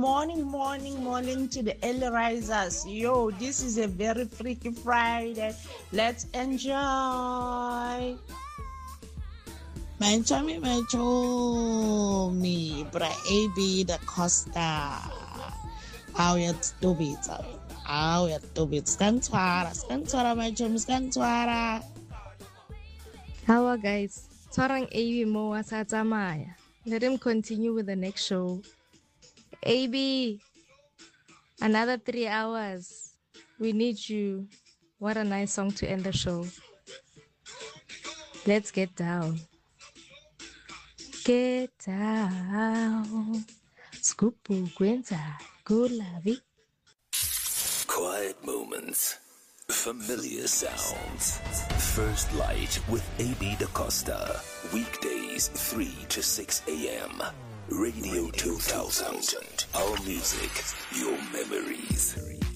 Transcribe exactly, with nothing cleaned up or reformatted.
morning, morning, morning to the early risers. Yo, this is a very freaky Friday. Let's enjoy. My chummy, my chummy, bra A B da Costa. How you do it? How you do it? Scantwara, scantwara, my chum, scantwara. How are guys? Twarang A B mo sa tsamaya. Let him continue with the next show. A B, another three hours. We need you. What a nice song to end the show. Let's get down. Get down. Skupu Gwenta. Gulavi. Quiet moments. Familiar sounds. First Light with A B da Costa. Weekdays three to six a.m. Radio two thousand. Our music, your memories.